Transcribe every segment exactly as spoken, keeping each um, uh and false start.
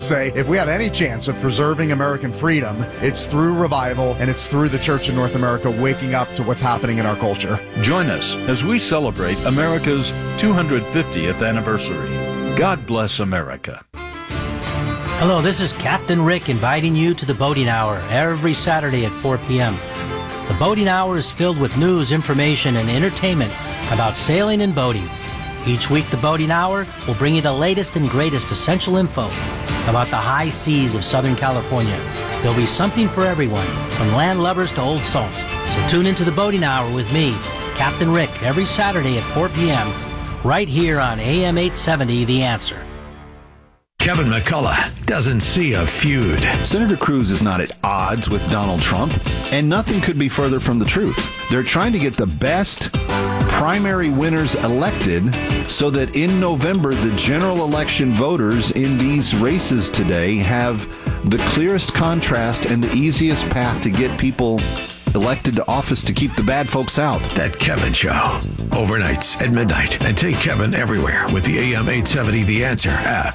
say if we have any chance of preserving American freedom, it's through revival, and it's through the Church in North America waking up to what's happening in our culture. Join us as we celebrate America's two hundred fiftieth anniversary. God bless America. Hello, this is Captain Rick inviting you to the Boating Hour every Saturday at four p.m. The Boating Hour is filled with news, information, and entertainment about sailing and boating. Each week, the Boating Hour will bring you the latest and greatest essential info about the high seas of Southern California. There'll be something for everyone, from land lovers to old salts. So tune into the Boating Hour with me, Captain Rick, every Saturday at four p.m. right here on A M eight seventy, The Answer. Kevin McCullough doesn't see a feud. Senator Cruz is not at odds with Donald Trump, and nothing could be further from the truth. They're trying to get the best primary winners elected so that in November, the general election voters in these races today have the clearest contrast and the easiest path to get people elected to office to keep the bad folks out. That Kevin Show. Overnights at midnight. And take Kevin everywhere with the A M eight seventy The Answer app.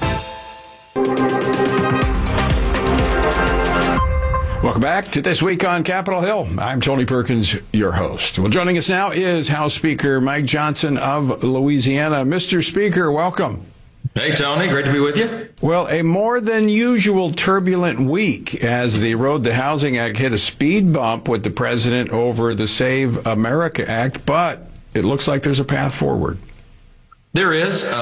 Welcome back to This Week on Capitol Hill. I'm Tony Perkins, your host. Well, joining us now is House Speaker Mike Johnson of Louisiana. Mister Speaker, welcome. Hey, Tony. Great to be with you. Well, a more than usual turbulent week as the Road to Housing Act hit a speed bump with the president over the Save America Act, but it looks like there's a path forward. There is. Um,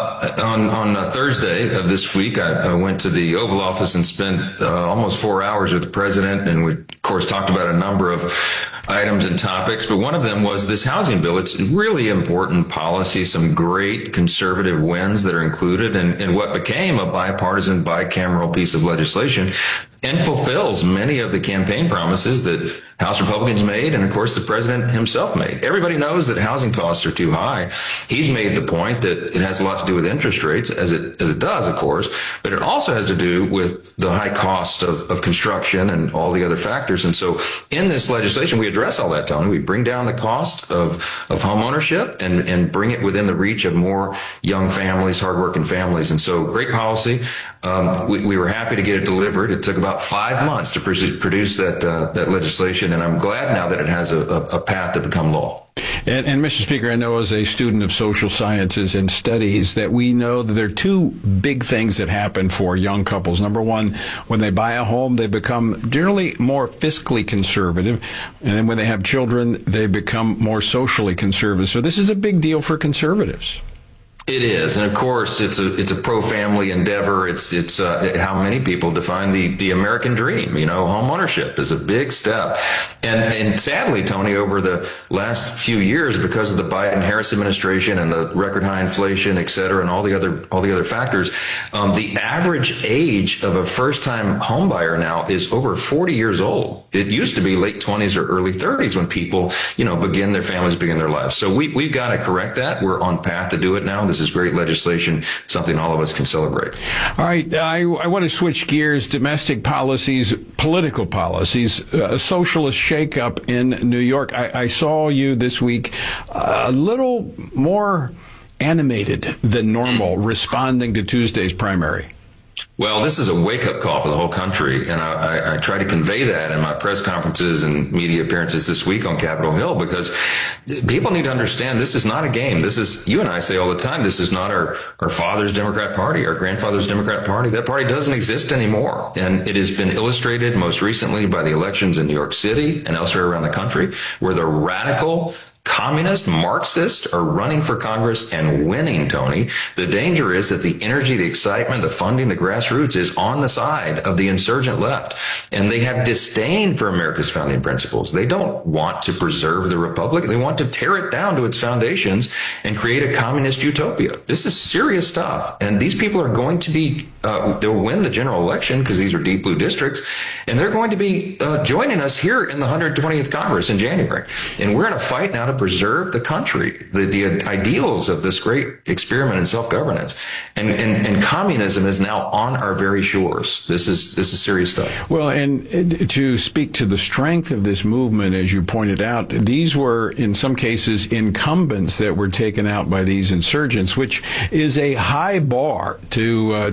on on uh, Thursday of this week, I, I went to the Oval Office and spent uh, almost four hours with the president, and we, of course, talked about a number of items and topics, but one of them was this housing bill. It's really important policy, some great conservative wins that are included in, in what became a bipartisan, bicameral piece of legislation, and fulfills many of the campaign promises that House Republicans made, and of course the president himself made. Everybody knows that housing costs are too high. He's made the point that it has a lot to do with interest rates, as it as it does, of course, but it also has to do with the high cost of, of construction and all the other factors. And so in this legislation, we address all that, Tony. We bring down the cost of, of home ownership and, and bring it within the reach of more young families, hardworking families. And so great policy. Um, we, we were happy to get it delivered. It took about five months to produce that uh, that legislation, and I'm glad now that it has a, a path to become law. And, and Mister Speaker, I know as a student of social sciences and studies that we know that there are two big things that happen for young couples. Number one, when they buy a home, they become generally more fiscally conservative. And then when they have children, they become more socially conservative. So this is a big deal for conservatives. It is, and of course, it's a it's a pro-family endeavor. It's it's uh, how many people define the the American dream. You know, home ownership is a big step, and and sadly, Tony, over the last few years, because of the Biden-Harris administration and the record high inflation, et cetera, and all the other all the other factors, um, the average age of a first-time home buyer now is over forty years old. It used to be late twenties or early thirties when people, you know, begin their families, begin their lives. So we we've got to correct that. We're on path to do it now. This is great legislation, something all of us can celebrate. All right. I, I want to switch gears. Domestic policies, political policies, a socialist shakeup in New York. I, I saw you this week a little more animated than normal responding to Tuesday's primary. Well, this is a wake-up call for the whole country, and I, I, I try to convey that in my press conferences and media appearances this week on Capitol Hill, because people need to understand this is not a game. This is, you and I say all the time, this is not our, our father's Democrat Party, our grandfather's Democrat Party. That party doesn't exist anymore, and it has been illustrated most recently by the elections in New York City and elsewhere around the country, where the radical communist Marxists are running for Congress and winning, Tony. The danger is that the energy, the excitement, the funding, the grassroots is on the side of the insurgent left. And they have disdain for America's founding principles. They don't want to preserve the republic. They want to tear it down to its foundations and create a communist utopia. This is serious stuff. And these people are going to be, uh, they'll win the general election because these are deep blue districts. And they're going to be uh, joining us here in the one hundred twentieth Congress in January. And we're in a fight now to preserve the country, the, the ideals of this great experiment in self-governance. And, and, and communism is now on our very shores. This is, this is serious stuff. Well, and to speak to the strength of this movement, as you pointed out, these were, in some cases, incumbents that were taken out by these insurgents, which is a high bar to, uh, to remove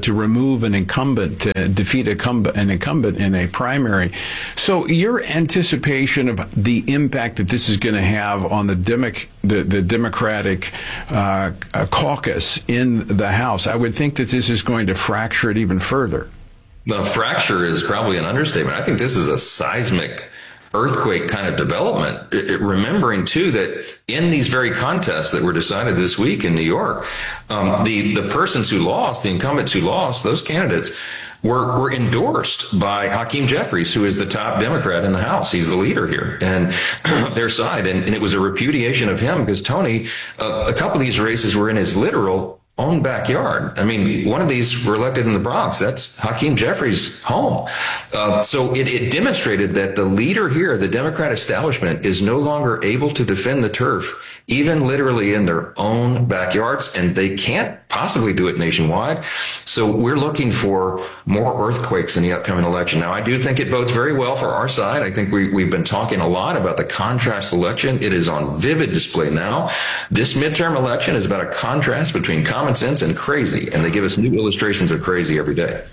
remove an incumbent, to defeat an incumbent in a primary. So your anticipation of the impact that this is going to have on the, Demo- the, the Democratic uh, caucus in the House, I would think that this is going to fracture it even further. The fracture is probably an understatement. I think this is a seismic earthquake kind of development. It, it, remembering too that in these very contests that were decided this week in New York, um, the the persons who lost, the incumbents who lost, those candidates were were endorsed by Hakeem Jeffries, who is the top Democrat in the House. He's the leader here, and their side, and, and it was a repudiation of him because Tony, uh, a couple of these races were in his literal own backyard. I mean, one of these were elected in the Bronx. That's Hakeem Jeffries' home. Uh, so it, it demonstrated that the leader here, the Democrat establishment, is no longer able to defend the turf, even literally in their own backyards, and they can't possibly do it nationwide. So we're looking for more earthquakes in the upcoming election. Now, I do think it bodes very well for our side. I think we, we've been talking a lot about the contrast election. It is on vivid display now. This midterm election is about a contrast between common sense and crazy, and they give us new illustrations of crazy every day.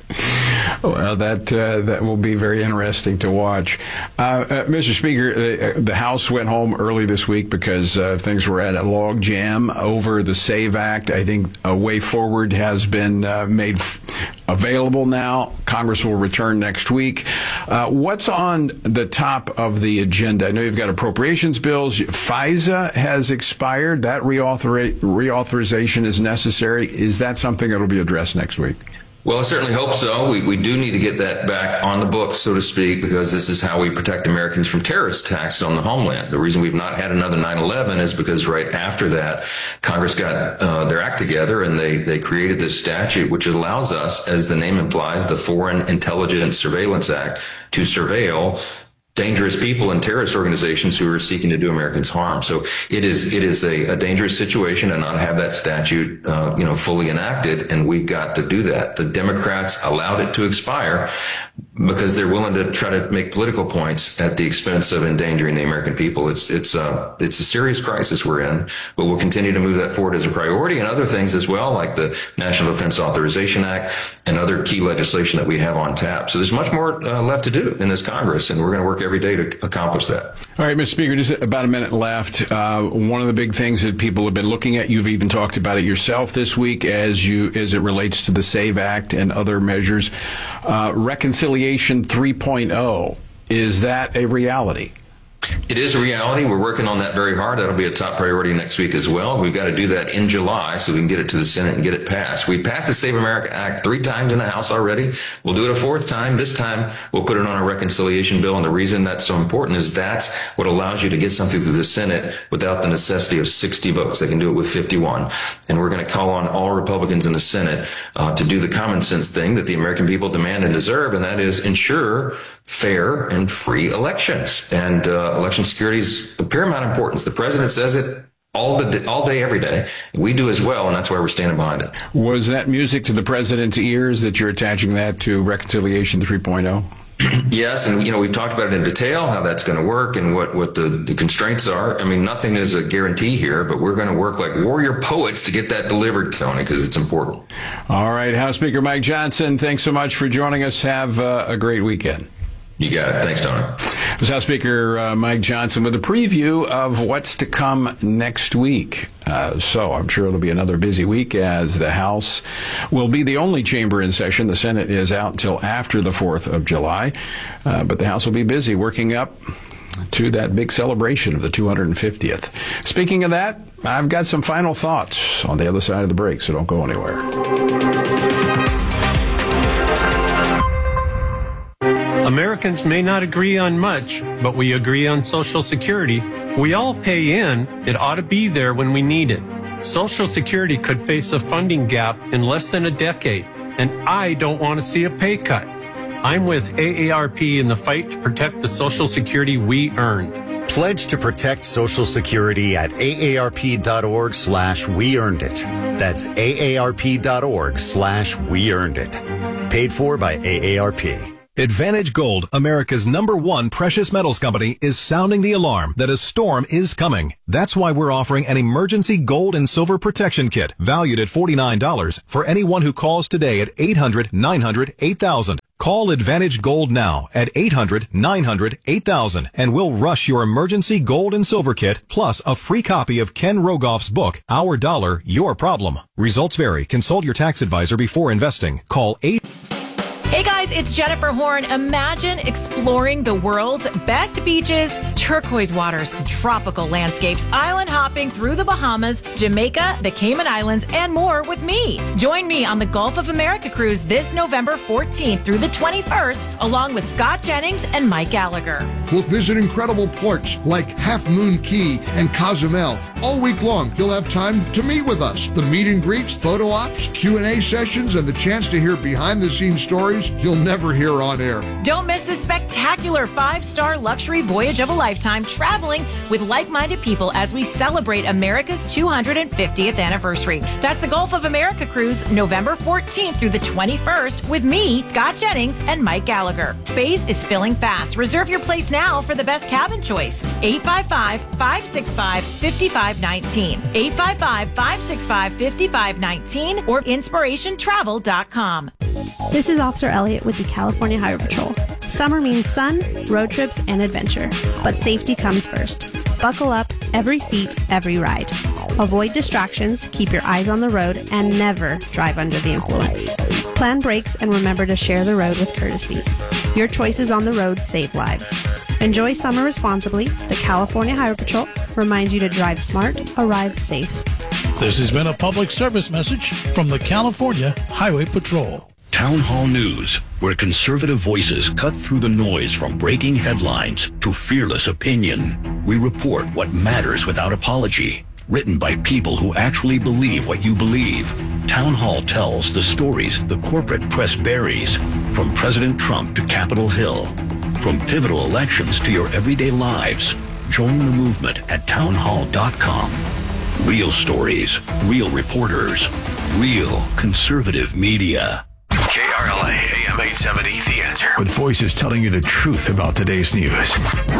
Well, that uh, that will be very interesting to watch. Uh, uh, Mister Speaker, uh, the House went home early this week because uh, things were at a log jam over the SAVE Act. I think a way forward has been uh, made f- available now. Congress will return next week. Uh, what's on the top of the agenda? I know you've got appropriations bills. FISA has expired. That reauthor- reauthorization is necessary. Is that something that will be addressed next week? Well, I certainly hope so. We we do need to get that back on the books, so to speak, because this is how we protect Americans from terrorist attacks on the homeland. The reason we've not had another nine eleven is because right after that, Congress got uh, their act together and they, they created this statute, which allows us, as the name implies, the Foreign Intelligence Surveillance Act, to surveil dangerous people and terrorist organizations who are seeking to do Americans harm. So it is it is a, a dangerous situation to not have that statute, uh, you know, fully enacted, and we've got to do that. The Democrats allowed it to expire because they're willing to try to make political points at the expense of endangering the American people. It's it's uh, it's a serious crisis we're in, but we'll continue to move that forward as a priority, and other things as well, like the National Defense Authorization Act and other key legislation that we have on tap. So there's much more uh, left to do in this Congress, and we're going to work every day to accomplish that. All right, Mister Speaker, just about a minute left. Uh, one of the big things that people have been looking at, you've even talked about it yourself this week as you as it relates to the SAVE Act and other measures, uh, Reconciliation three point oh. Is that a reality? It is a reality. We're working on that very hard. That'll be a top priority next week as well. We've got to do that in July so we can get it to the Senate and get it passed. We passed the Save America Act three times in the House already. We'll do it a fourth time. This time, we'll put it on a reconciliation bill. And the reason that's so important is that's what allows you to get something through the Senate without the necessity of sixty votes. They can do it with fifty-one. And we're going to call on all Republicans in the Senate uh, to do the common sense thing that the American people demand and deserve, and that is ensure fair and free elections. And uh, election security is of paramount importance. The president says it all the all day, every day. We do as well, and that's why we're standing behind it. Was that music to the president's ears that you're attaching that to Reconciliation three point oh? Yes, and you know we've talked about it in detail, how that's going to work and what, what the, the constraints are. I mean, nothing is a guarantee here, but we're going to work like warrior poets to get that delivered, Tony, because it's important. All right, House Speaker Mike Johnson, thanks so much for joining us. Have uh, a great weekend. You got it. Thanks, Tony. It was House Speaker uh, Mike Johnson with a preview of what's to come next week. Uh, so I'm sure it'll be another busy week as the House will be the only chamber in session. The Senate is out until after the fourth of July. Uh, but the House will be busy working up to that big celebration of the two hundred fiftieth. Speaking of that, I've got some final thoughts on the other side of the break, so don't go anywhere. Americans may not agree on much, but we agree on Social Security. We all pay in. It ought to be there when we need it. Social Security could face a funding gap in less than a decade, and I don't want to see a pay cut. I'm with A A R P in the fight to protect the Social Security we earned. Pledge to protect Social Security at aarp.org slash we earned it. That's aarp.org slash we earned it. Paid for by A A R P. Advantage Gold, America's number one precious metals company, is sounding the alarm that a storm is coming. That's why we're offering an emergency gold and silver protection kit valued at forty-nine dollars for anyone who calls today at eight hundred, nine hundred, eight thousand. Call Advantage Gold now at eight hundred, nine hundred, eight thousand and we'll rush your emergency gold and silver kit plus a free copy of Ken Rogoff's book, Our Dollar, Your Problem. Results vary. Consult your tax advisor before investing. Call eight... Hey guys, it's Jennifer Horn. Imagine exploring the world's best beaches, turquoise waters, tropical landscapes, island hopping through the Bahamas, Jamaica, the Cayman Islands, and more with me. Join me on the Gulf of America cruise this November fourteenth through the twenty-first, along with Scott Jennings and Mike Gallagher. We'll visit incredible ports like Half Moon Key and Cozumel. All week long, you'll have time to meet with us. The meet and greets, photo ops, Q and A sessions, and the chance to hear behind-the-scenes stories you'll never hear on air. Don't miss this spectacular five-star luxury voyage of a lifetime, traveling with like-minded people as we celebrate America's two hundred fiftieth anniversary. That's the Gulf of America cruise, November fourteenth through the twenty-first, with me, Scott Jennings, and Mike Gallagher. Space is filling fast. Reserve your place now for the best cabin choice. eight five five, five six five, five five one nine. eight five five, five six five, five five one nine or inspiration travel dot com. This is Officer Elliott with the California Highway Patrol. Summer means sun, road trips, and adventure, but safety comes first. Buckle up, every seat, every ride. Avoid distractions, keep your eyes on the road, and never drive under the influence. Plan brakes and remember to share the road with courtesy. Your choices on the road save lives. Enjoy summer responsibly. The California Highway Patrol reminds you to drive smart, arrive safe. This has been a public service message from the California Highway Patrol. Town Hall News, where conservative voices cut through the noise from breaking headlines to fearless opinion. We report what matters without apology. Written by people who actually believe what you believe. Town Hall tells the stories the corporate press buries, from President Trump to Capitol Hill. From pivotal elections to your everyday lives. Join the movement at town hall dot com. Real stories, real reporters, real conservative media. K R L A, A M eight seventy, The Answer. With voices telling you the truth about today's news.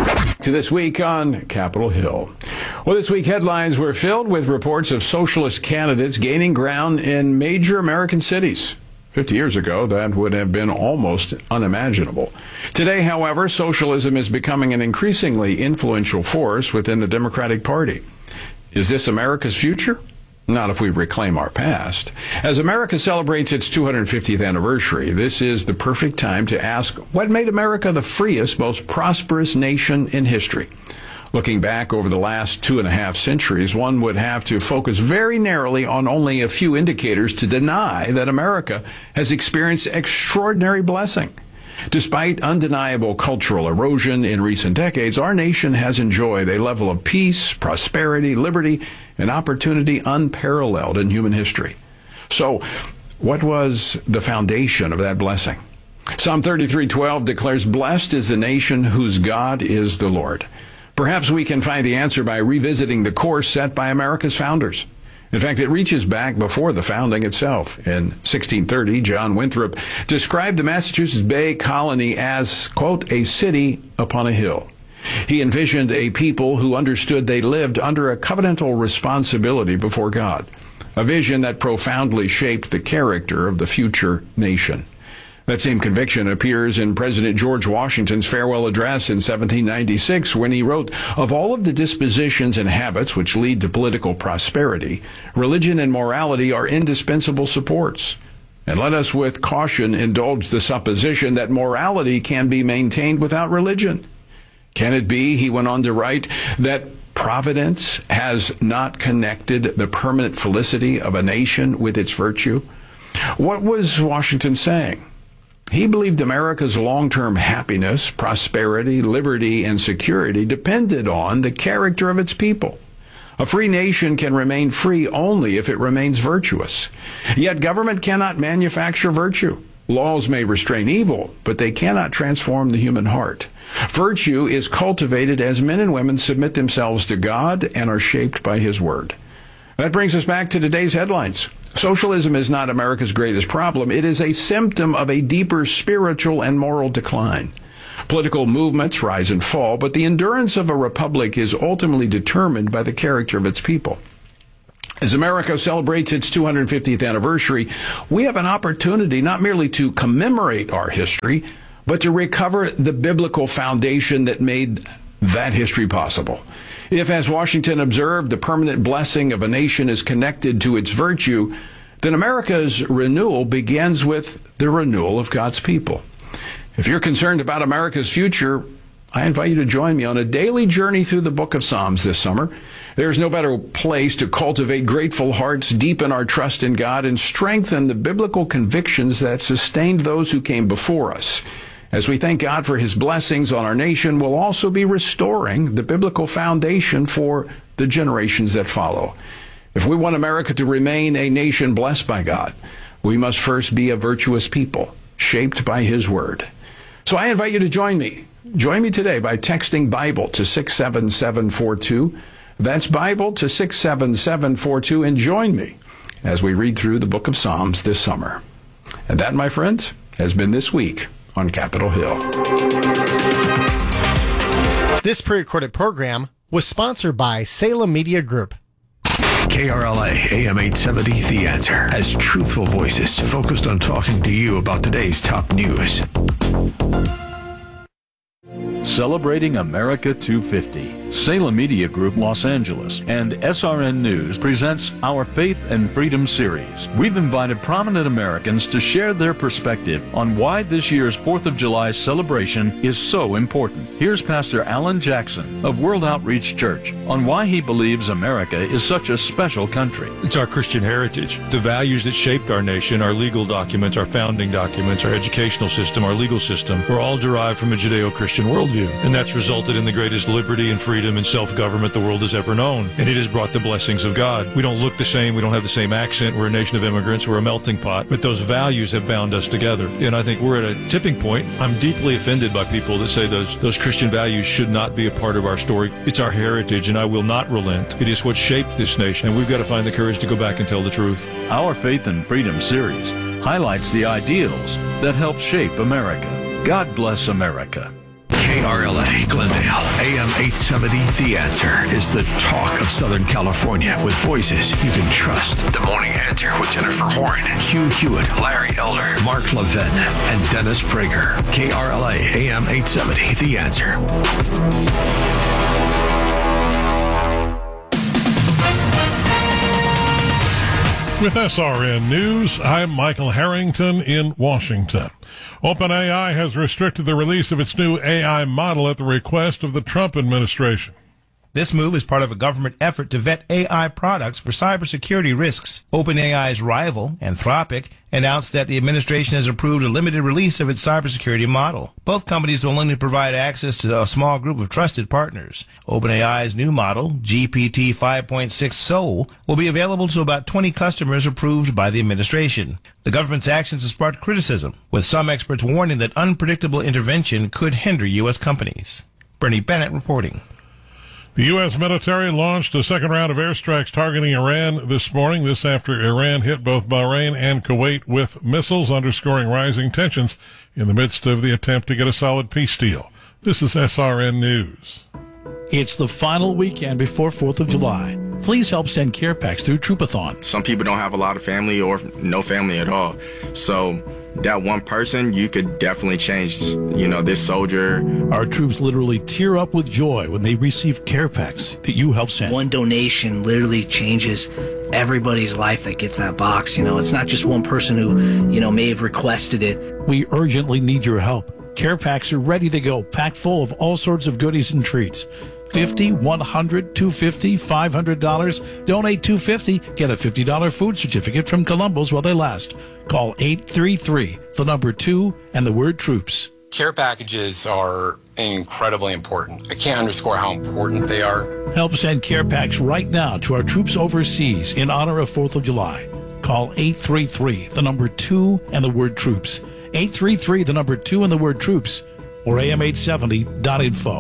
To this week on Capitol Hill. Well, this week headlines were filled with reports of socialist candidates gaining ground in major American cities. Fifty years ago, that would have been almost unimaginable. Today, however, socialism is becoming an increasingly influential force within the Democratic Party. Is this America's future? Not if we reclaim our past. As America celebrates its two hundred fiftieth anniversary, this is the perfect time to ask what made America the freest, most prosperous nation in history. Looking back over the last two and a half centuries, one would have to focus very narrowly on only a few indicators to deny that America has experienced extraordinary blessing. Despite undeniable cultural erosion in recent decades, our nation has enjoyed a level of peace, prosperity, liberty, and opportunity unparalleled in human history. So, what was the foundation of that blessing? Psalm thirty-three twelve declares, "Blessed is the nation whose God is the Lord." Perhaps we can find the answer by revisiting the course set by America's founders. In fact, it reaches back before the founding itself. In sixteen thirty, John Winthrop described the Massachusetts Bay Colony as, quote, "a city upon a hill." He envisioned a people who understood they lived under a covenantal responsibility before God, a vision that profoundly shaped the character of the future nation. That same conviction appears in President George Washington's farewell address in seventeen ninety-six, when he wrote, "Of all of the dispositions and habits which lead to political prosperity, religion and morality are indispensable supports. And let us with caution indulge the supposition that morality can be maintained without religion. Can it be," he went on to write, "that Providence has not connected the permanent felicity of a nation with its virtue?" What was Washington saying? He believed America's long-term happiness, prosperity, liberty, and security depended on the character of its people. A free nation can remain free only if it remains virtuous. Yet government cannot manufacture virtue. Laws may restrain evil, but they cannot transform the human heart. Virtue is cultivated as men and women submit themselves to God and are shaped by His Word. That brings us back to today's headlines. Socialism is not America's greatest problem. It is a symptom of a deeper spiritual and moral decline. Political movements rise and fall, but the endurance of a republic is ultimately determined by the character of its people. As America celebrates its two hundred fiftieth anniversary, we have an opportunity not merely to commemorate our history, but to recover the biblical foundation that made that history possible. If, as Washington observed, the permanent blessing of a nation is connected to its virtue, then America's renewal begins with the renewal of God's people. If you're concerned about America's future, I invite you to join me on a daily journey through the book of Psalms this summer. There's no better place to cultivate grateful hearts, deepen our trust in God, and strengthen the biblical convictions that sustained those who came before us. As we thank God for his blessings on our nation, we'll also be restoring the biblical foundation for the generations that follow. If we want America to remain a nation blessed by God, we must first be a virtuous people, shaped by his word. So I invite you to join me. Join me today by texting Bible to six seven seven four two. That's Bible to six seven seven four two, and join me as we read through the book of Psalms this summer. And that, my friends, has been This Week on Capitol Hill. This pre-recorded program was sponsored by Salem Media Group. K R L A A M eight seventy The Answer has truthful voices focused on talking to you about today's top news. Celebrating America two fifty, Salem Media Group Los Angeles and S R N News presents our Faith and Freedom series. We've invited prominent Americans to share their perspective on why this year's fourth of July celebration is so important. Here's Pastor Alan Jackson of World Outreach Church on why he believes America is such a special country. It's our Christian heritage, the values that shaped our nation, our legal documents, our founding documents, our educational system, our legal system, were all derived from a Judeo-Christian worldview. And that's resulted in the greatest liberty and freedom and self-government the world has ever known. And it has brought the blessings of God. We don't look the same. We don't have the same accent. We're a nation of immigrants. We're a melting pot. But those values have bound us together. And I think we're at a tipping point. I'm deeply offended by people that say those, those Christian values should not be a part of our story. It's our heritage, and I will not relent. It is what shaped this nation, and we've got to find the courage to go back and tell the truth. Our Faith and Freedom series highlights the ideals that help shape America. God bless America. K R L A Glendale, A M eight seventy The Answer is the talk of Southern California with voices you can trust. The Morning Answer with Jennifer Horn, Hugh Hewitt, Larry Elder, Mark Levin, and Dennis Prager. K R L A A M eight seventy The Answer. With S R N News, I'm Michael Harrington in Washington. OpenAI has restricted the release of its new A I model at the request of the Trump administration. This move is part of a government effort to vet A I products for cybersecurity risks. OpenAI's rival, Anthropic, announced that the administration has approved a limited release of its cybersecurity model. Both companies will only provide access to a small group of trusted partners. OpenAI's new model, G P T five point six Soul, will be available to about twenty customers approved by the administration. The government's actions have sparked criticism, with some experts warning that unpredictable intervention could hinder U S companies. Bernie Bennett reporting. The U S military launched a second round of airstrikes targeting Iran this morning. This after Iran hit both Bahrain and Kuwait with missiles, underscoring rising tensions in the midst of the attempt to get a solid peace deal. This is S R N News. It's the final weekend before fourth of July. Please help send care packs through Troopathon. Some people don't have a lot of family or no family at all. So that one person, you could definitely change, you know, this soldier. Our troops literally tear up with joy when they receive care packs that you help send. One donation literally changes everybody's life that gets that box. You know, it's not just one person who, you know, may have requested it. We urgently need your help. Care packs are ready to go, packed full of all sorts of goodies and treats. fifty, one hundred, two hundred fifty dollars, five hundred dollars. Donate two hundred fifty dollars. Get a fifty dollars food certificate from Columbo's while they last. Call eight three three, the number two, and the word troops. Care packages are incredibly important. I can't underscore how important they are. Help send care packs right now to our troops overseas in honor of fourth of July. Call eight three three, the number two, and the word troops. eight three three, the number two, and the word troops. Or A M eight seventy dot info.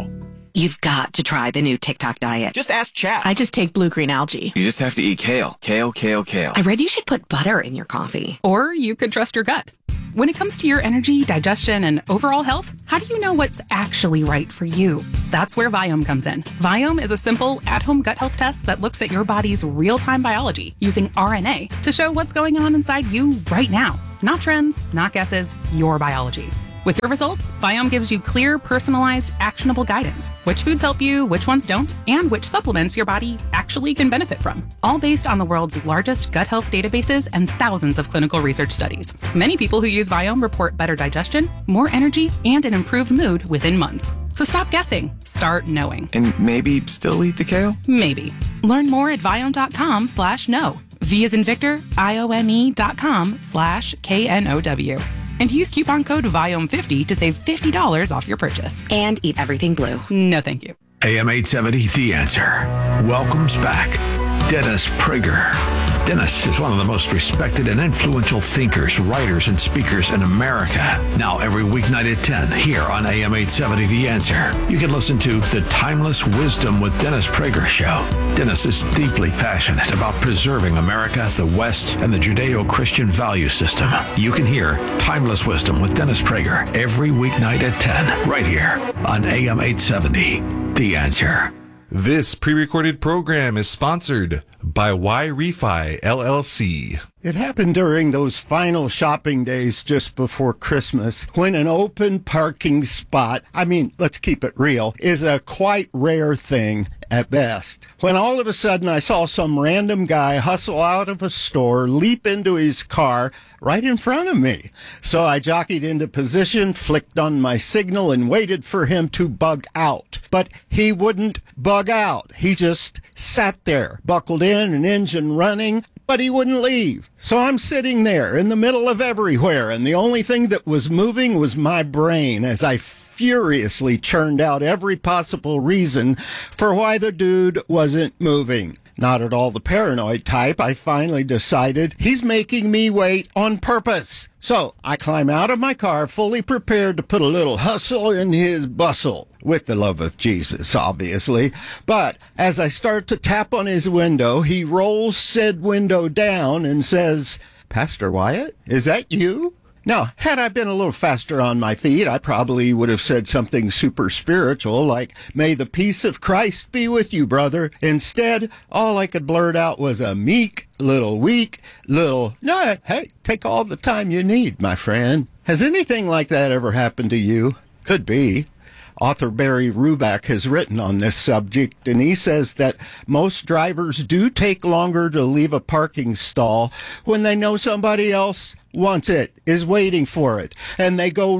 You've got to try the new TikTok diet. Just ask Chat. I just take blue-green algae. You just have to eat kale. Kale, kale, kale. I read you should put butter in your coffee. Or you could trust your gut. When it comes to your energy, digestion, and overall health, how do you know what's actually right for you? That's where Viome comes in. Viome is a simple, at-home gut health test that looks at your body's real-time biology using R N A to show what's going on inside you right now. Not trends, not guesses, your biology. With your results, Viome gives you clear, personalized, actionable guidance. Which foods help you, which ones don't, and which supplements your body actually can benefit from. All based on the world's largest gut health databases and thousands of clinical research studies. Many people who use Viome report better digestion, more energy, and an improved mood within months. So stop guessing. Start knowing. And maybe still eat the kale? Maybe. Learn more at Viome.com slash no. V as in Victor, I O M E dot com slash K N O W. And use coupon code Viome fifty to save fifty dollars off your purchase. And eat everything blue. No, thank you. A M eight seventy, The Answer, welcomes back Dennis Prager. Dennis is one of the most respected and influential thinkers, writers, and speakers in America. Now every weeknight at ten here on A M eight seventy, The Answer, you can listen to The Timeless Wisdom with Dennis Prager show. Dennis is deeply passionate about preserving America, the West, and the Judeo-Christian value system. You can hear Timeless Wisdom with Dennis Prager every weeknight at ten, right here on A M eight seventy, The Answer. This pre-recorded program is sponsored by Y-Refi, L L C. It happened during those final shopping days just before Christmas when an open parking spot, I mean, let's keep it real, is a quite rare thing at best. When all of a sudden I saw some random guy hustle out of a store, leap into his car right in front of me. So I jockeyed into position, flicked on my signal, and waited for him to bug out. But he wouldn't bug out. He just sat there, buckled in, an engine running, but he wouldn't leave. So I'm sitting there in the middle of everywhere, and the only thing that was moving was my brain as I furiously churned out every possible reason for why the dude wasn't moving. Not at all the paranoid type, I finally decided he's making me wait on purpose. So I climb out of my car, fully prepared to put a little hustle in his bustle, with the love of Jesus, obviously. But as I start to tap on his window, he rolls said window down and says, "Pastor Wyatt, is that you?" Now, had I been a little faster on my feet, I probably would have said something super spiritual like, "May the peace of Christ be with you, brother." Instead, all I could blurt out was a meek, little weak, little, "No, hey, take all the time you need, my friend." Has anything like that ever happened to you? Could be. Author Barry Ruback has written on this subject, and he says that most drivers do take longer to leave a parking stall when they know somebody else wants it, is waiting for it, and they go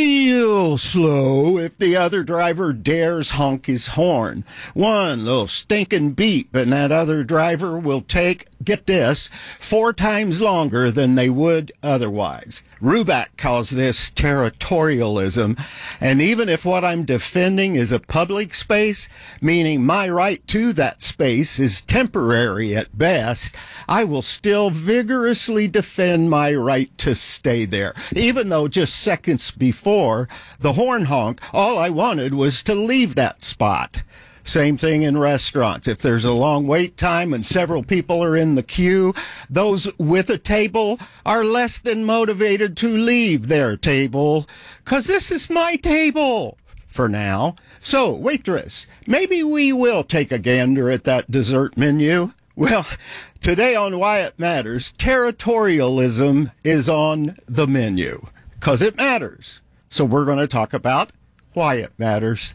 real slow if the other driver dares honk his horn. One little stinking beep, and that other driver will take, get this, four times longer than they would otherwise. Ruback calls this territorialism, and even if what I'm defending is a public space, meaning my right to that space is temporary at best, I will still vigorously defend my right to stay there, even though just seconds before the horn honk, all I wanted was to leave that spot. Same thing in restaurants. If there's a long wait time and several people are in the queue, those with a table are less than motivated to leave their table, 'cause this is my table for now. So, waitress, maybe we will take a gander at that dessert menu. Well, today on Wyatt Matters, territorialism is on the menu, 'cause it matters. So we're going to talk about why it matters.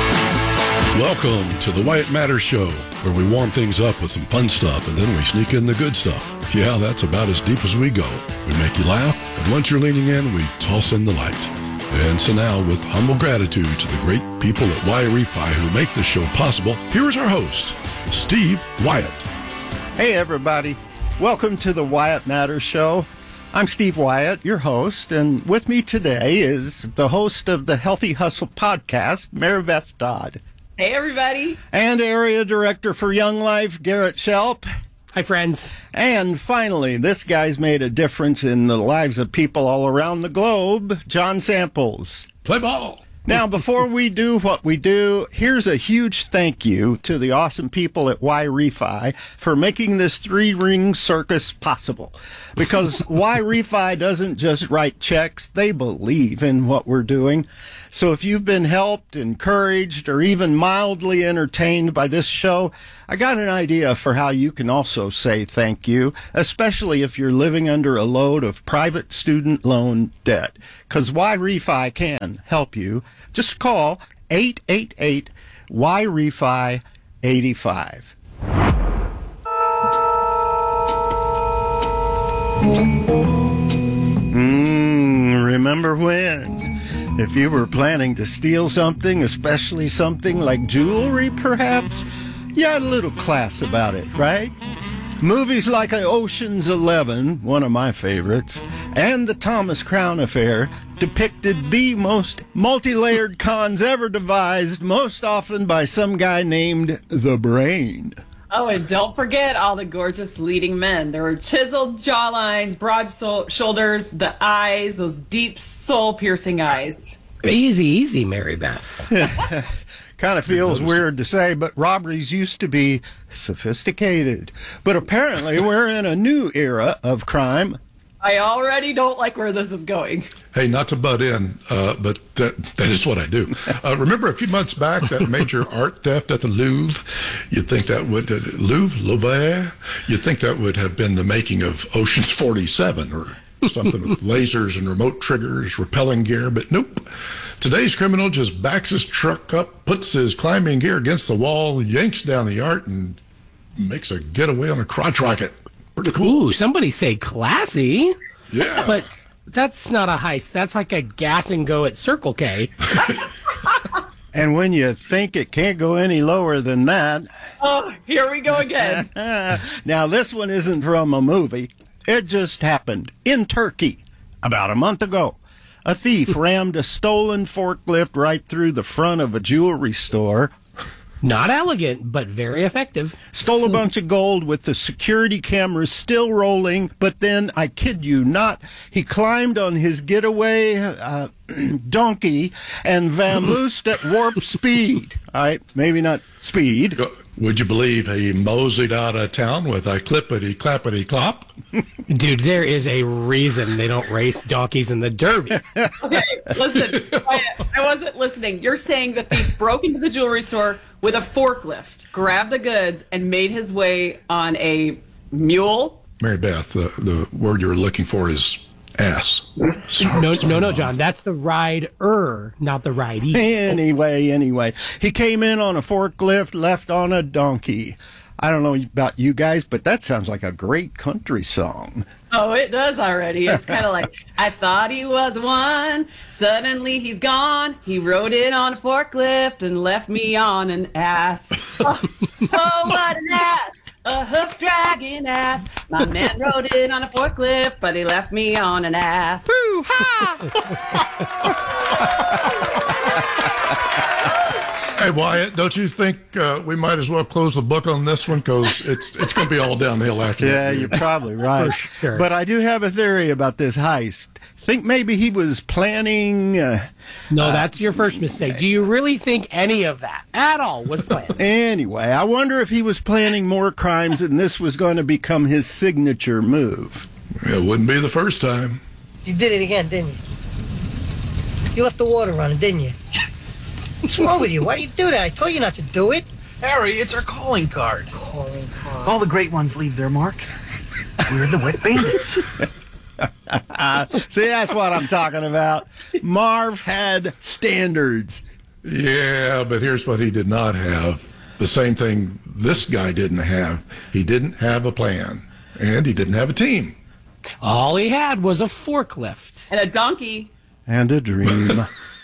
Welcome to the Wyatt Matters Show, where we warm things up with some fun stuff and then we sneak in the good stuff. Yeah, that's about as deep as we go. We make you laugh, and once you're leaning in, we toss in the light. And so now, with humble gratitude to the great people at Y-Refi who make this show possible, here is our host, Steve Wyatt. Hey, everybody. Welcome to the Wyatt Matters Show. I'm Steve Wyatt, your host, and with me today is the host of the Healthy Hustle podcast, Maribeth Dodd. Hey, everybody. And Area Director for Young Life, Garrett Shelp. Hi, friends. And finally, this guy's made a difference in the lives of people all around the globe, John Samples. Play ball. Now, before we do what we do, here's a huge thank you to the awesome people at Y-Refi for making this three-ring circus possible. Because Y-Refi doesn't just write checks, they believe in what we're doing. So if you've been helped, encouraged, or even mildly entertained by this show, I got an idea for how you can also say thank you, especially if you're living under a load of private student loan debt. Because Y-Refi can help you. Just call eight eight eight Y R E F I eighty-five. Mm, remember when? If you were planning to steal something, especially something like jewelry, perhaps, you had a little class about it, right? Movies like Ocean's Eleven, one of my favorites, and the Thomas Crown Affair depicted the most multi-layered cons ever devised, most often by some guy named The Brain. Oh, and don't forget all the gorgeous leading men. There were chiseled jawlines, broad so- shoulders, the eyes, those deep soul-piercing eyes. Easy, easy, Mary Beth. Kind of feels weird to say, but robberies used to be sophisticated. But apparently we're in a new era of crime. I already don't like where this is going. Hey, not to butt in, uh, but that, that is what I do. Uh, remember a few months back that major art theft at the Louvre? You'd think that would, uh, Louvre, Louvre? You'd think that would have been the making of Ocean's forty-seven or something with lasers and remote triggers, repelling gear, but nope. Today's criminal just backs his truck up, puts his climbing gear against the wall, yanks down the art, and makes a getaway on a crotch rocket. Pretty cool. Ooh, somebody say classy. Yeah. But that's not a heist. That's like a gas and go at Circle K. And when you think it can't go any lower than that... Oh, here we go again. Now, this one isn't from a movie. It just happened in Turkey about a month ago. A thief rammed a stolen forklift right through the front of a jewelry store. Not elegant, but very effective. Stole a bunch of gold with the security cameras still rolling, but then, I kid you not, he climbed on his getaway uh, donkey and vamoosed at warp speed. All right, maybe not speed. Would you believe he moseyed out of town with a clippity-clappity-clop? Dude, there is a reason they don't race donkeys in the Derby. Okay, listen, I, I wasn't listening. You're saying the thief broke into the jewelry store with a forklift, grabbed the goods, and made his way on a mule? Mary Beth, the, the word you're looking for is ass. No, no, no, John. That's the ride-er, not the ridee. Anyway, anyway. He came in on a forklift, left on a donkey. I don't know about you guys, but that sounds like a great country song. Oh, it does already. It's kind of like, I thought he was one, suddenly he's gone. He rode it on a forklift and left me on an ass. Oh, oh what an ass, a hoof-dragging ass. My man rode it on a forklift, but he left me on an ass. Hey, Wyatt, don't you think uh, we might as well close the book on this one? Because it's it's going to be all downhill after that. Yeah, you're probably right. Sure. But I do have a theory about this heist. Think maybe he was planning... Uh, no, uh, that's your first mistake. Do you really think any of that at all was planned? Anyway, I wonder if he was planning more crimes and this was going to become his signature move. It wouldn't be the first time. You did it again, didn't you? You left the water running, didn't you? What's wrong with you? Why do you do that? I told you not to do it. Harry, it's our calling card. Calling card. All the great ones leave their mark. We're the wet bandits. See, that's what I'm talking about. Marv had standards. Yeah, but here's what he did not have. The same thing this guy didn't have. He didn't have a plan. And he didn't have a team. All he had was a forklift. And a donkey. And a dream.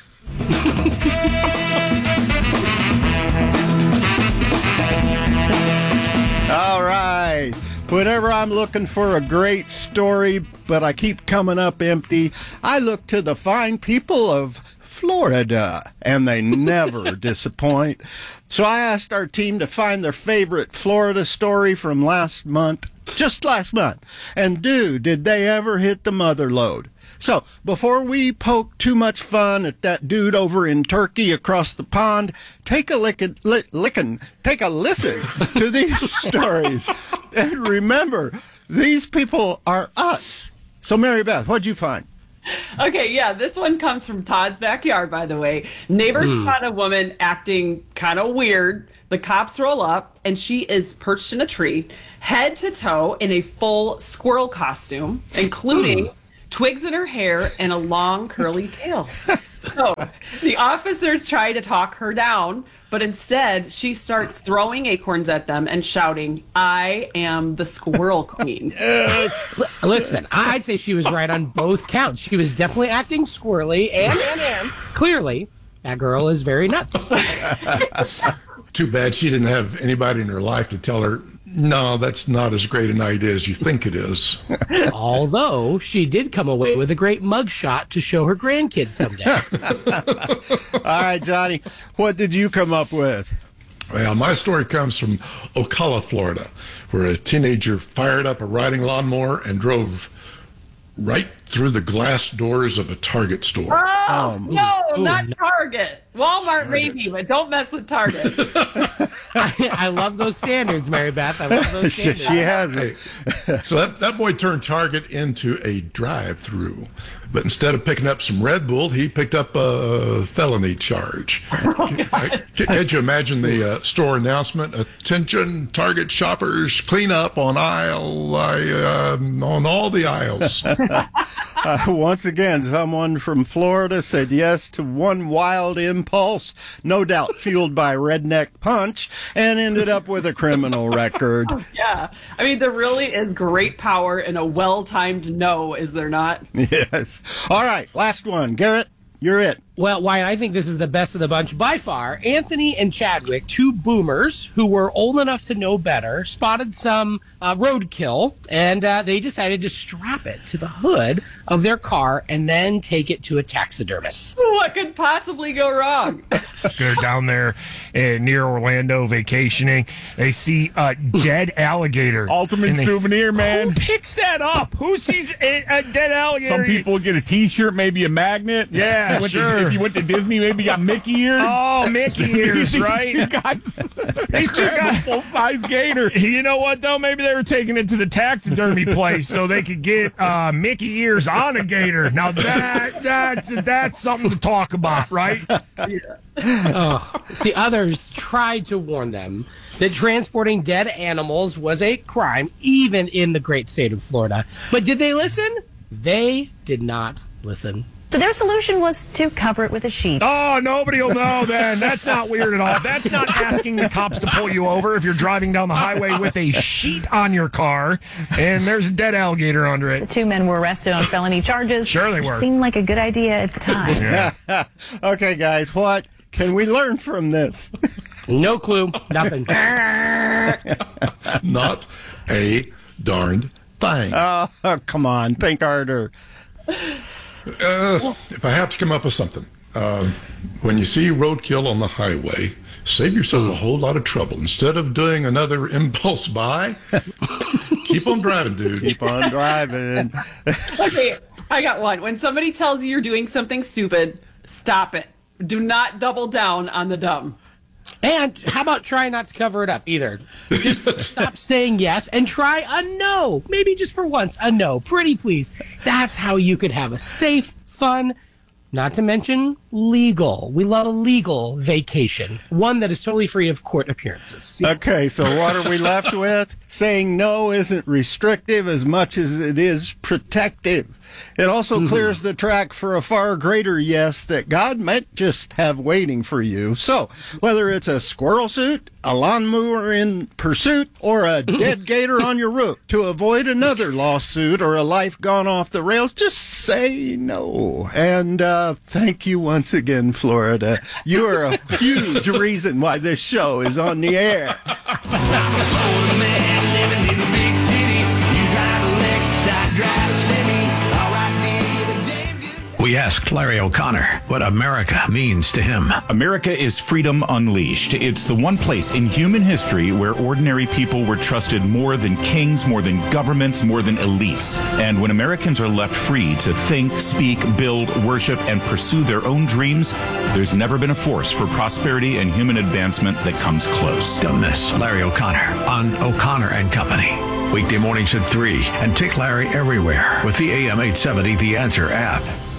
All right. Whenever I'm looking for a great story, but I keep coming up empty, I look to the fine people of Florida, and they never disappoint. So I asked our team to find their favorite Florida story from last month, just last month. And dude, did they ever hit the mother lode. So, before we poke too much fun at that dude over in Turkey across the pond, take a lickin', li- lickin', take a listen to these stories. And remember, these people are us. So, Mary Beth, what'd you find? Okay, yeah, this one comes from Todd's backyard, by the way. Neighbors Mm. spot a woman acting kind of weird. The cops roll up, and she is perched in a tree, head to toe in a full squirrel costume, including twigs in her hair and a long curly tail. So the officers try to talk her down, but instead she starts throwing acorns at them and shouting, "I am the squirrel queen." L- Listen, I'd say she was right on both counts. She was definitely acting squirrely, and, and, and clearly, that girl is very nuts. Too bad she didn't have anybody in her life to tell her, no, that's not as great an idea as you think it is. Although she did come away with a great mugshot to show her grandkids someday. All right, Johnny, what did you come up with? Well, my story comes from Ocala, Florida, where a teenager fired up a riding lawnmower and drove right through the glass doors of a Target store. Oh, Um, no, ooh, not no. Target. Walmart maybe, but don't mess with Target. I, I love those standards, Mary Beth. I love those She- standards. she has it. So that, that boy turned Target into a drive-through. But instead of picking up some Red Bull, he picked up a felony charge. Can, can't you imagine the uh, store announcement? Attention, Target shoppers, clean up on aisle, uh, on all the aisles. uh, once again, someone from Florida said yes to one wild impulse, no doubt fueled by redneck punch, and ended up with a criminal record. Yeah. I mean, there really is great power in a well-timed no, is there not? Yes. All right, last one. Garrett, you're it. Well, Wyatt, I think this is the best of the bunch by far. Anthony and Chadwick, two boomers who were old enough to know better, spotted some uh, roadkill, and uh, they decided to strap it to the hood of their car and then take it to a taxidermist. What could possibly go wrong? They're down there uh, near Orlando vacationing. They see a dead alligator. Ultimate And they- souvenir, man. Who picks that up? Who sees a, a dead alligator? Some people get a T-shirt, maybe a magnet. Yeah, If you went to- sure. if you went to Disney, maybe you got Mickey ears. Oh, Mickey ears, These right? two guys, These two guys, full-size gator. You know what, though? Maybe they were taking it to the taxidermy place so they could get uh, Mickey ears on a gator. Now, that that's, that's something to talk about, right? Oh. See, others tried to warn them that transporting dead animals was a crime, even in the great state of Florida. But did they listen? They did not listen. So their solution was to cover it with a sheet. Oh, nobody will know then. That's not weird at all. That's not asking the cops to pull you over if you're driving down the highway with a sheet on your car and there's a dead alligator under it. The two men were arrested on felony charges. Sure they It were. seemed like a good idea at the time. Okay, guys, what can we learn from this? No clue. Nothing. Not a darned thing. Oh, come on. Think harder. Uh, if I have to come up with something, um, when you see roadkill on the highway, save yourself a whole lot of trouble. Instead of doing another impulse buy, keep on driving, dude. Keep on driving. Okay, I got one. When somebody tells you you're doing something stupid, stop it. Do not double down on the dumb. And how about try not to cover it up either? Just stop saying yes and try a no. Maybe just for once, a no. Pretty please. That's how you could have a safe, fun, not to mention legal. We love a legal vacation. One that is totally free of court appearances. Okay, so what are we left with? Saying no isn't restrictive as much as it is protective. It also Mm-hmm. clears the track for a far greater yes that God might just have waiting for you. So, whether it's a squirrel suit, a lawnmower in pursuit, or a dead gator on your roof, to avoid another lawsuit or a life gone off the rails, just say no. And uh, thank you once again, Florida. You are a huge reason why this show is on the air. We We asked Larry O'Connor what America means to him. America is freedom unleashed. It's the one place in human history where ordinary people were trusted more than kings, more than governments, more than elites. And when Americans are left free to think, speak, build, worship, and pursue their own dreams, there's never been a force for prosperity and human advancement that comes close. Don't miss Larry O'Connor on O'Connor and Company. Weekday mornings at three, and take Larry everywhere with the A M eight seventy The Answer app.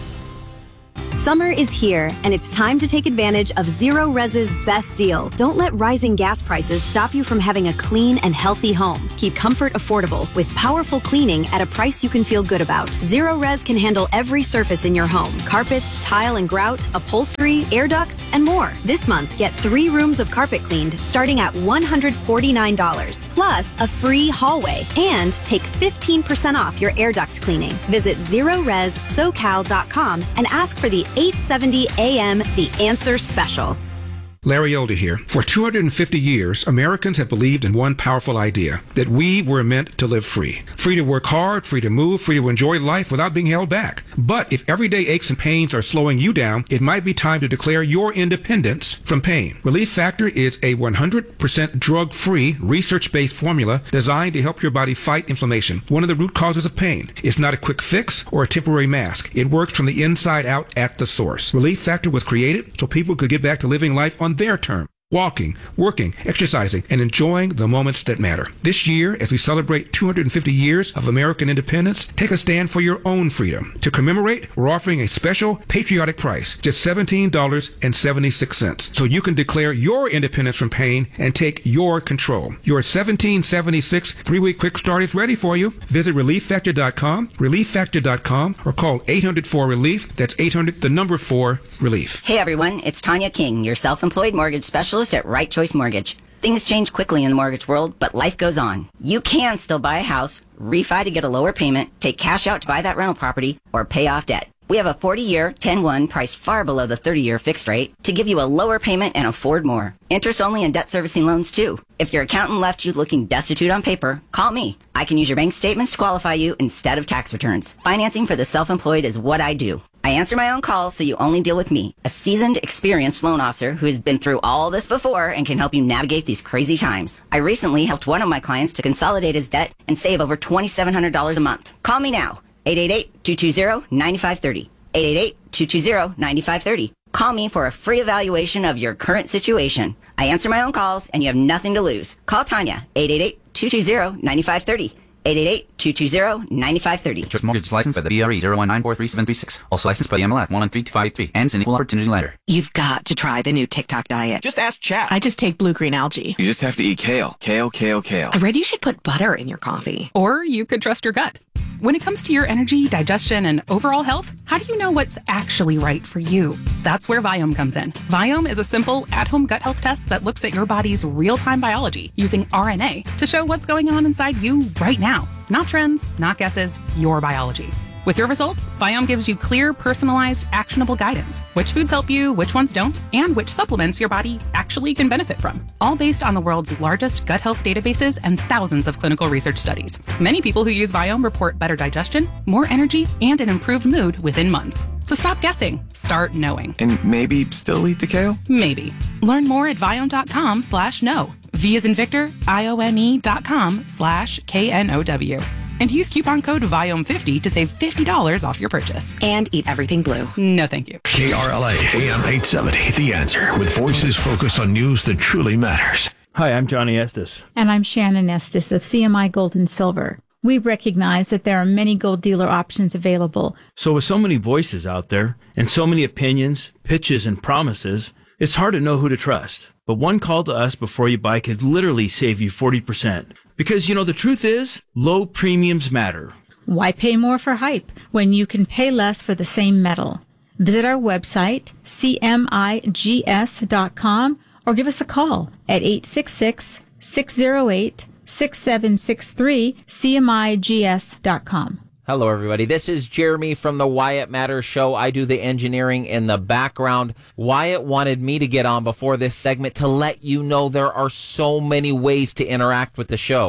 Summer is here, and it's time to take advantage of Zero Res's best deal. Don't let rising gas prices stop you from having a clean and healthy home. Keep comfort affordable with powerful cleaning at a price you can feel good about. Zero Res can handle every surface in your home: carpets, tile and grout, upholstery, air ducts, and more. This month, get three rooms of carpet cleaned starting at one hundred forty-nine dollars, plus a free hallway, and take fifteen percent off your air duct cleaning. Visit zero res socal dot com and ask for the eight seventy A M The Answer Special. Larry Elder here. For two hundred fifty years, Americans have believed in one powerful idea, that we were meant to live free. Free to work hard, free to move, free to enjoy life without being held back. But if everyday aches and pains are slowing you down, it might be time to declare your independence from pain. Relief Factor is a one hundred percent drug-free, research-based formula designed to help your body fight inflammation, one of the root causes of pain. It's not a quick fix or a temporary mask. It works from the inside out at the source. Relief Factor was created so people could get back to living life on their term. Walking, working, exercising, and enjoying the moments that matter. This year, as we celebrate two hundred fifty years of American independence, take a stand for your own freedom. To commemorate, we're offering a special patriotic price, just seventeen dollars and seventy-six cents, so you can declare your independence from pain and take your control. Your seventeen seventy-six three-week quick start is ready for you. Visit relief factor dot com, relief factor dot com, or call eight hundred four relief. That's eight hundred, the number four, relief. Hey everyone, it's Tanya King, your self-employed mortgage specialist at Right Choice Mortgage. Things change quickly in the mortgage world, but life goes on. You can still buy a house, refi to get a lower payment, take cash out to buy that rental property, or pay off debt. We have a forty-year, ten one priced far below the thirty-year fixed rate to give you a lower payment and afford more. Interest only and debt servicing loans too. If your accountant left you looking destitute on paper, call me. I can use your bank statements to qualify you instead of tax returns. Financing for the self-employed is what I do. I answer my own calls, so you only deal with me, a seasoned, experienced loan officer who has been through all this before and can help you navigate these crazy times. I recently helped one of my clients to consolidate his debt and save over two thousand seven hundred dollars a month. Call me now, eight eight eight, two two zero, nine five three zero, eight eight eight, two two zero, nine five three zero. Call me for a free evaluation of your current situation. I answer my own calls, and you have nothing to lose. Call Tanya, eight eight eight, two two zero, nine five three zero. eight eight eight, two two zero, nine five three zero. Choice Mortgage license by the B R E zero one nine four three seven three six. Also licensed by the M L S one one three two five three. And an equal opportunity lender. You've got to try the new TikTok diet. Just ask chat. I just take blue-green algae. You just have to eat kale. Kale, kale, kale. I read you should put butter in your coffee. Or you could trust your gut. When it comes to your energy, digestion, and overall health, how do you know what's actually right for you? That's where Viome comes in. Viome is a simple, at-home gut health test that looks at your body's real-time biology using R N A to show what's going on inside you right now. Not trends, not guesses, your biology. With your results, Viome gives you clear, personalized, actionable guidance. Which foods help you, which ones don't, and which supplements your body actually can benefit from. All based on the world's largest gut health databases and thousands of clinical research studies. Many people who use Viome report better digestion, more energy, and an improved mood within months. So stop guessing. Start knowing. And maybe still eat the kale? Maybe. Learn more at Viome.com slash know. V as in Victor, I O M E dot com slash K N O W. And use coupon code Viome fifty to save fifty dollars off your purchase. And eat everything blue. No, thank you. K R L A A M eight seventy, The Answer, with voices focused on news that truly matters. Hi, I'm Johnny Estes. And I'm Shannon Estes of C M I Gold and Silver. We recognize that there are many gold dealer options available. So with so many voices out there, and so many opinions, pitches, and promises, it's hard to know who to trust. But one call to us before you buy could literally save you forty percent. Because, you know, the truth is, low premiums matter. Why pay more for hype when you can pay less for the same metal? Visit our website, C M I G S dot com, or give us a call at eight six six, six zero eight, six seven six three, C M I G S dot com. Hello, everybody. This is Jeremy from the Wyatt Matters Show. I do the engineering in the background. Wyatt wanted me to get on before this segment to let you know there are so many ways to interact with the show.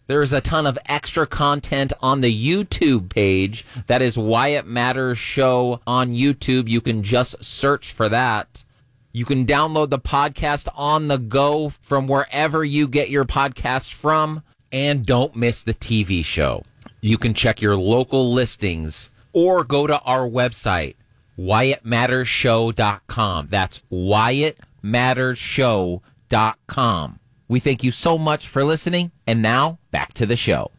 There's a ton of extra content on the YouTube page. That is Wyatt Matters Show on YouTube. You can just search for that. You can download the podcast on the go from wherever you get your podcast from. And don't miss the T V show. You can check your local listings or go to our website, Wyatt Matters Show dot com. That's Wyatt Matters Show dot com. We thank you so much for listening. And now, back to the show.